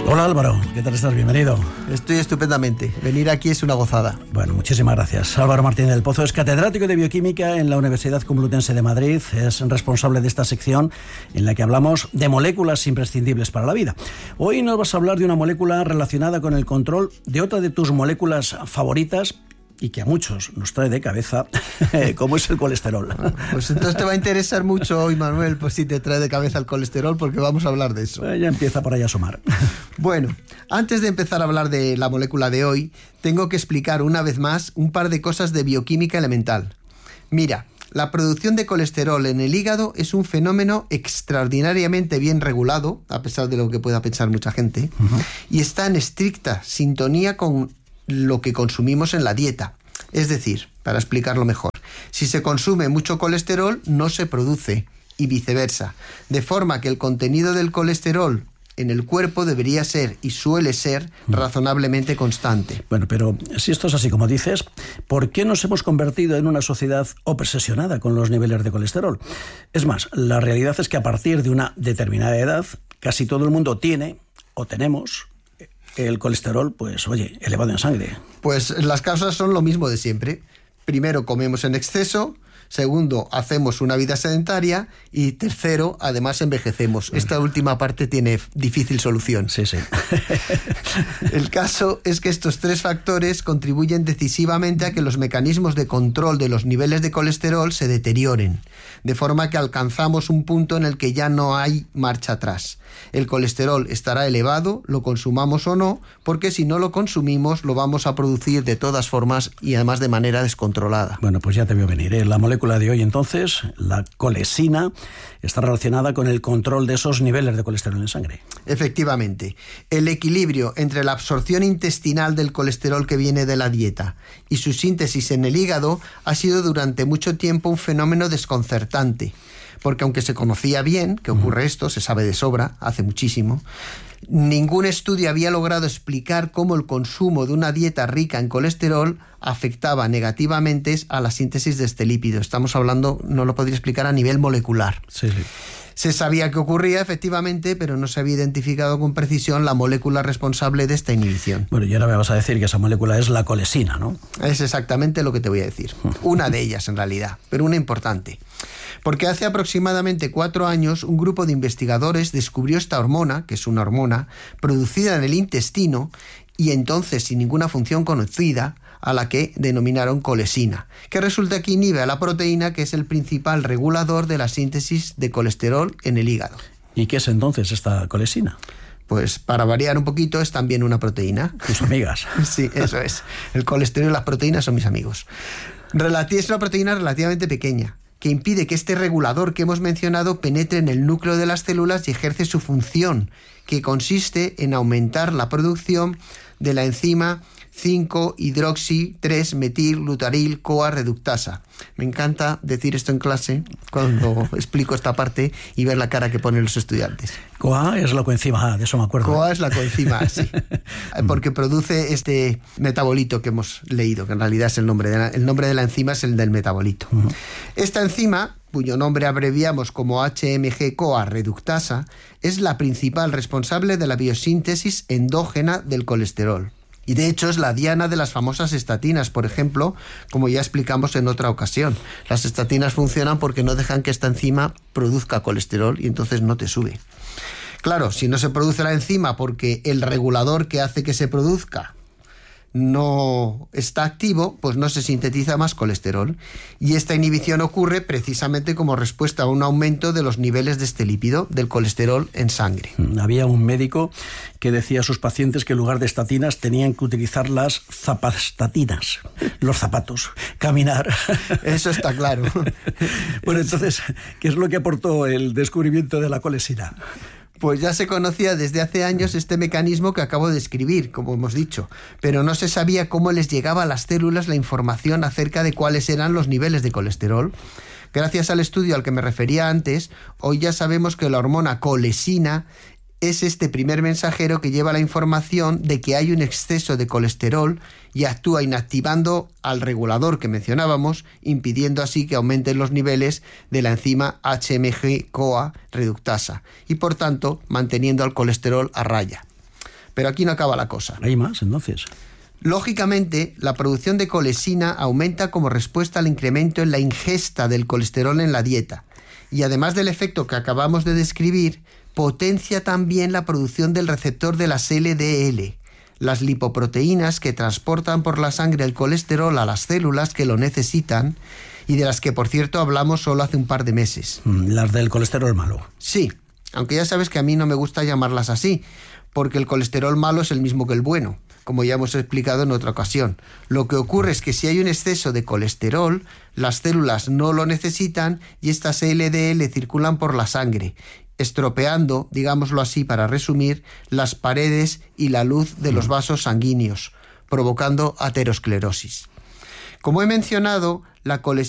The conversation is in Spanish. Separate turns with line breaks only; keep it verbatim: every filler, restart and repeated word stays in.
Hola Álvaro, ¿qué tal estás? Bienvenido.
Estoy estupendamente. Venir aquí es una gozada.
Bueno, muchísimas gracias. Álvaro Martínez del Pozo es catedrático de Bioquímica en la Universidad Complutense de Madrid. Es responsable de esta sección en la que hablamos de moléculas imprescindibles para la vida. Hoy nos vas a hablar de una molécula relacionada con el control de otra de tus moléculas favoritas y que a muchos nos trae de cabeza, como es el colesterol.
Bueno, pues entonces te va a interesar mucho hoy, Manuel, pues si te trae de cabeza el colesterol, porque vamos a hablar de eso.
Ya empieza por ahí a asomar.
Bueno, antes de empezar a hablar de la molécula de hoy, tengo que explicar una vez más un par de cosas de bioquímica elemental. Mira, la producción de colesterol en el hígado es un fenómeno extraordinariamente bien regulado, a pesar de lo que pueda pensar mucha gente, uh-huh. y está en estricta sintonía con lo que consumimos en la dieta. Es decir, para explicarlo mejor, si se consume mucho colesterol, no se produce, y viceversa. De forma que el contenido del colesterol en el cuerpo debería ser, y suele ser, razonablemente constante.
Bueno, pero si esto es así como dices, ¿por qué nos hemos convertido en una sociedad obsesionada con los niveles de colesterol? Es más, la realidad es que a partir de una determinada edad, casi todo el mundo tiene, o tenemos, el colesterol, pues, oye, elevado en sangre.
Pues las causas son lo mismo de siempre. Primero, comemos en exceso. Segundo, hacemos una vida sedentaria. Y tercero, además envejecemos. Esta última parte tiene difícil solución.
Sí, sí.
El caso es que estos tres factores contribuyen decisivamente a que los mecanismos de control de los niveles de colesterol se deterioren, de forma que alcanzamos un punto en el que ya no hay marcha atrás. El colesterol estará elevado, lo consumamos o no, porque si no lo consumimos lo vamos a producir de todas formas y además de manera descontrolada.
Bueno, pues ya te veo venir, ¿eh? La molécula de hoy entonces, la colesina, está relacionada con el control de esos niveles de colesterol en sangre.
Efectivamente. El equilibrio entre la absorción intestinal del colesterol que viene de la dieta y su síntesis en el hígado ha sido durante mucho tiempo un fenómeno desconcertante. Porque aunque se conocía bien que ocurre esto, se sabe de sobra, hace muchísimo, ningún estudio había logrado explicar cómo el consumo de una dieta rica en colesterol afectaba negativamente a la síntesis de este lípido. Estamos hablando, no lo podría explicar a nivel molecular.
Sí, sí.
Se sabía que ocurría, efectivamente, pero no se había identificado con precisión la molécula responsable de esta inhibición.
Bueno, y ahora me vas a decir que esa molécula es la colesina, ¿no?
Es exactamente lo que te voy a decir. Una de ellas, en realidad, pero una importante. Porque hace aproximadamente cuatro años un grupo de investigadores descubrió esta hormona, que es una hormona, producida en el intestino y entonces sin ninguna función conocida, a la que denominaron colesina, que resulta que inhibe a la proteína que es el principal regulador de la síntesis de colesterol en el hígado.
¿Y qué es entonces esta colesina?
Pues para variar un poquito es también una proteína.
Tus amigas.
Sí, eso es. El colesterol y las proteínas son mis amigos. Relati- es una proteína relativamente pequeña, que impide que este regulador que hemos mencionado penetre en el núcleo de las células y ejerce su función, que consiste en aumentar la producción de la enzima cinco hidroxi tres metil glutaril coa reductasa. Me encanta decir esto en clase cuando explico esta parte y ver la cara que ponen los estudiantes.
CoA es la coenzima A, de eso me acuerdo.
CoA es la coenzima A, sí. Porque produce este metabolito que hemos leído, que en realidad es el nombre de la, el nombre de la enzima es el del metabolito. Uh-huh. Esta enzima, cuyo nombre abreviamos como H M G CoA reductasa, es la principal responsable de la biosíntesis endógena del colesterol. Y de hecho es la diana de las famosas estatinas, por ejemplo, como ya explicamos en otra ocasión. Las estatinas funcionan porque no dejan que esta enzima produzca colesterol y entonces no te sube. Claro, si no se produce la enzima porque el regulador que hace que se produzca no está activo, pues no se sintetiza más colesterol. Y esta inhibición ocurre precisamente como respuesta a un aumento de los niveles de este lípido, del colesterol en sangre.
Había un médico que decía a sus pacientes que en lugar de estatinas tenían que utilizar las zapastatinas, los zapatos, caminar.
Eso está claro.
Bueno, entonces, ¿qué es lo que aportó el descubrimiento de la colesina?
Pues ya se conocía desde hace años este mecanismo que acabo de describir, como hemos dicho, pero no se sabía cómo les llegaba a las células la información acerca de cuáles eran los niveles de colesterol. Gracias al estudio al que me refería antes, hoy ya sabemos que la hormona colesina es este primer mensajero que lleva la información de que hay un exceso de colesterol y actúa inactivando al regulador que mencionábamos, impidiendo así que aumenten los niveles de la enzima H M G CoA reductasa y por tanto manteniendo al colesterol a raya. Pero aquí no acaba la cosa.
¿Hay más, entonces?
Lógicamente, la producción de colesina aumenta como respuesta al incremento en la ingesta del colesterol en la dieta. Y además del efecto que acabamos de describir, potencia también la producción del receptor de las L D L, las lipoproteínas que transportan por la sangre el colesterol a las células que lo necesitan y de las que, por cierto, hablamos solo hace un par de meses.
Las del colesterol malo.
Sí, aunque ya sabes que a mí no me gusta llamarlas así, porque el colesterol malo es el mismo que el bueno, como ya hemos explicado en otra ocasión. Lo que ocurre es que si hay un exceso de colesterol, las células no lo necesitan y estas L D L circulan por la sangre, estropeando, digámoslo así para resumir, las paredes y la luz de los vasos sanguíneos, provocando aterosclerosis. Como he mencionado, la colesina